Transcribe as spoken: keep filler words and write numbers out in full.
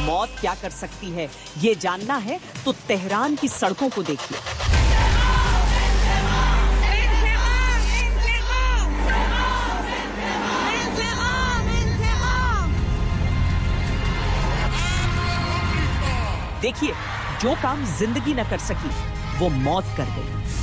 मौत क्या कर सकती है ये जानना है तो तेहरान की सड़कों को देखिए। देखिए, जो काम जिंदगी न कर सकी वो मौत कर गई।